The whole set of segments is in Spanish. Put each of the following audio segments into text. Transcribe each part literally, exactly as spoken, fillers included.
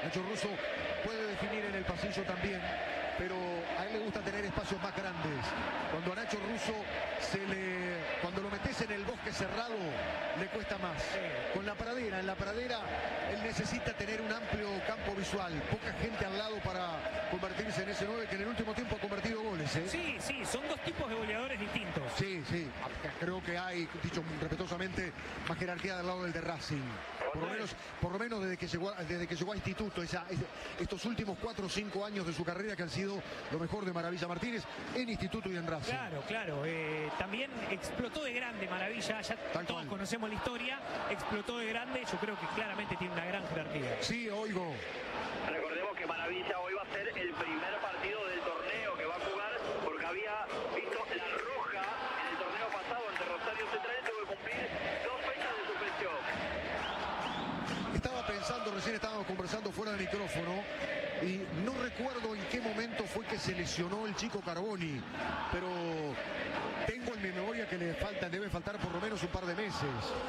Nacho Russo puede definir en el pasillo también, pero a él le gusta tener espacios más grandes. Cuando a Nacho Russo se le, cuando lo metes en el bosque cerrado, le cuesta más. Con la pradera, en la pradera, él necesita tener un amplio campo visual, poca gente al lado para convertirse en ese nueve que en el último tiempo ha convertido goles, ¿eh? Sí, sí, son dos tipos de goleadores distintos. Sí, sí, creo que hay, dicho respetuosamente, más jerarquía del lado del de Racing. Por lo menos, por lo menos desde que llegó, desde que llegó a Instituto, esa, estos últimos cuatro o cinco años de su carrera que han sido lo mejor de Maravilla Martínez en Instituto y en Racing. Claro, claro. Eh, también explotó de grande Maravilla, ya Tal todos cual. conocemos la historia, explotó de grande, yo creo que claramente tiene una gran jerarquía. Sí, oigo. Recordemos que Maravilla hoy va a ser el primer partido del torneo que va a jugar, porque había visto la roja en el torneo pasado ante Rosario Central y tuvo que cumplir dos fechas de suspensión. Estaba pensando, recién estábamos conversando fuera de micrófono y no recuerdo en qué momento fue que se lesionó el chico Carboni, pero tengo en mi memoria que le falta, debe faltar por lo menos un par de meses.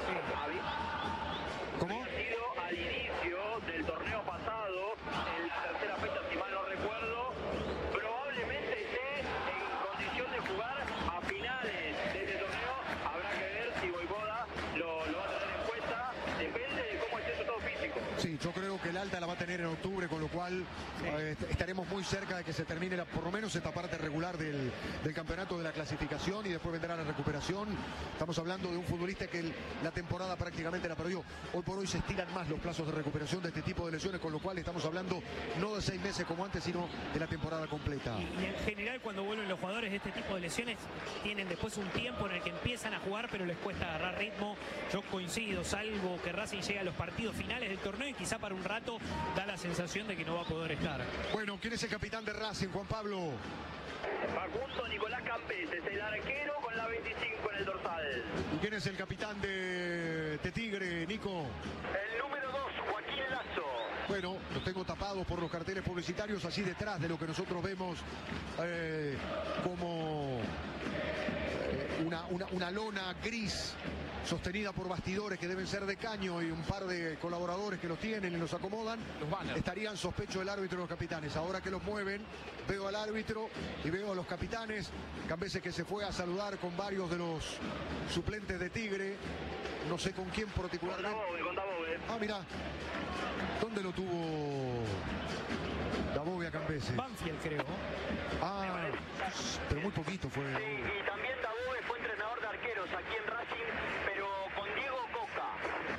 ¿Cómo? Había sido al inicio del torneo pasado, en la tercera fecha, si mal no recuerdo, probablemente esté en condición de jugar a finales de este torneo. Habrá que ver si Voivoda lo, lo va a tener en cuenta, depende de cómo esté su estado físico. Sí, yo creo que el alta la va a tener en octubre, con lo cual Sí. eh, estaremos muy cerca de que se termine la, por lo menos esta parte regular del, del campeonato de la clasificación y después vendrá la recuperación. Estamos hablando de un futbolista que el- la temporada prácticamente la perdió. Hoy por hoy se estiran más los plazos de recuperación de este tipo de lesiones, con lo cual estamos hablando no de seis meses como antes, sino de la temporada completa. Y, y en general cuando vuelven los jugadores de este tipo de lesiones tienen después un tiempo en el que empiezan a jugar pero les cuesta agarrar ritmo. Yo coincido, salvo que Racing llegue a los partidos finales del torneo y quizá para un rato da la sensación de que no va a poder estar. Bueno, ¿quién es el capitán de Racing, Juan Pablo? Facundo Nicolás Campeses, el arquero con la veinticinco en el dorsal. ¿Y quién es el capitán de, de Tigre, Nico? El número dos, Joaquín Lazo. Bueno, los tengo tapados por los carteles publicitarios, así detrás de lo que nosotros vemos eh, como eh, una, una, una lona gris sostenida por bastidores que deben ser de caño y un par de colaboradores que los tienen y los acomodan. Los banners. Estarían sospecho del árbitro y los capitanes. Ahora que los mueven, veo al árbitro y veo a los capitanes. Cambeses que se fue a saludar con varios de los suplentes de Tigre. No sé con quién Contá particularmente. Bobe, contá Bobe. Ah, mirá. ¿Dónde lo tuvo la Bobia Cambeses? Banfield creo. Ah, pero muy poquito fue. Sí, y también Dabobe fue entrenador de arqueros aquí en Racing, pero con Diego Coca.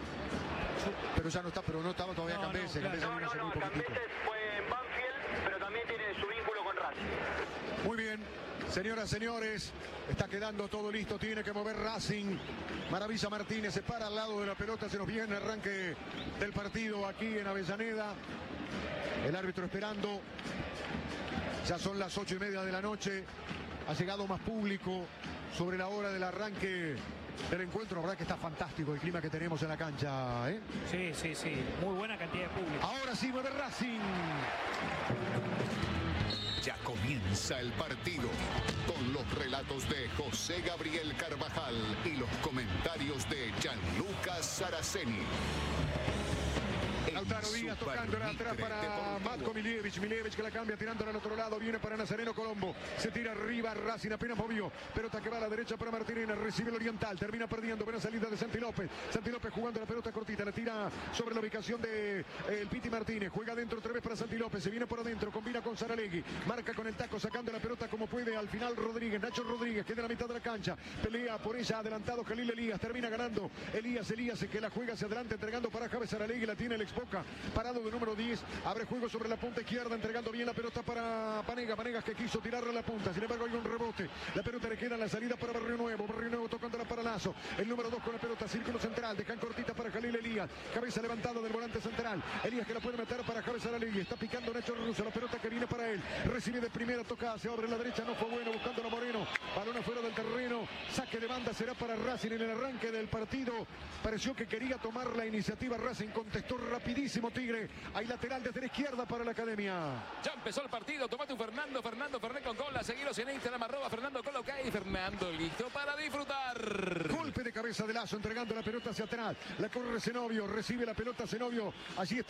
Pero ya no está, pero no estaba todavía No, no, Cambeses. claro. Cambeses No, vino no, hace no, muy poquitito. Campeses fue en Banfield, pero también tiene su vínculo con Racing. Muy bien, señoras, señores, está quedando todo listo, tiene que mover Racing. Maravilla Martínez se para al lado de la pelota, se nos viene el arranque del partido aquí en Avellaneda. El árbitro esperando. Ya son las ocho y media de la noche. Ha llegado más público sobre la hora del arranque del encuentro. La verdad que está fantástico el clima que tenemos en la cancha, ¿eh? Sí, sí, sí. Muy buena cantidad de público. Ahora sí mueve Racing. Ya comienza el partido con los relatos de José Gabriel Carvajal y los comentarios de Gianluca Saraceni. Lautaro Díaz tocándola atrás para Matko Miljevic. Miljevic que la cambia tirándola al otro lado. Viene para Nazareno Colombo. Se tira arriba Racing, apenas movió. Pelota que va a la derecha para Martínez. Recibe el Oriental. Termina perdiendo. Buena salida de Santi López. Santi López jugando la pelota cortita. La tira sobre la ubicación de eh, el Piti Martínez. Juega adentro otra vez para Santi López. Se viene por adentro. Combina con Saralegui. Marca con el taco sacando la pelota como puede. Al final Rodríguez. Nacho Rodríguez queda en la mitad de la cancha. Pelea por ella adelantado Jalil Elías. Termina ganando Elías Elías que la juega hacia adelante entregando para Javes Saralegui. La tiene el Expoca. Parado de número diez, abre juego sobre la punta izquierda, entregando bien la pelota para Panega, Panegas que quiso tirarle a la punta, sin embargo hay un rebote, la pelota le queda en la salida para Barrio Nuevo, Barrio Nuevo tocándola para Lazo, el número dos con la pelota, círculo central, dejan cortita para Jalil Elías, cabeza levantada del volante central, Elías que la puede meter para Javes Saralegui, está picando Nacho Russo, la pelota que viene para él, recibe de primera, toca, se abre la derecha, no fue bueno, buscando a Moreno, balón afuera del terreno, saque de banda será para Racing en el arranque del partido, pareció que quería tomar la iniciativa Racing, contestó rapidísimo Tigre, hay lateral desde la izquierda para la Academia. Ya empezó el partido, toma tu Fernando, Fernando Fernet con cola, seguiros en Instagram, arroba Fernando Cola, ok, Fernando listo para disfrutar. Golpe de cabeza de Lazo, entregando la pelota hacia atrás, la corre Zenobio, recibe la pelota Zenobio, allí está